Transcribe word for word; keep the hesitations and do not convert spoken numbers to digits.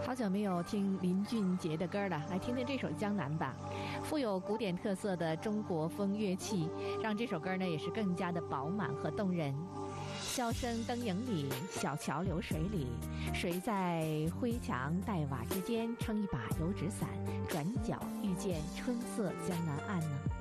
好久没有听林俊杰的歌了，来听听这首《江南》吧。富有古典特色的中国风乐器，让这首歌呢也是更加的饱满和动人。箫声灯影里，小桥流水里，谁在灰墙黛瓦之间撑一把油纸伞，转角遇见春色江南岸呢？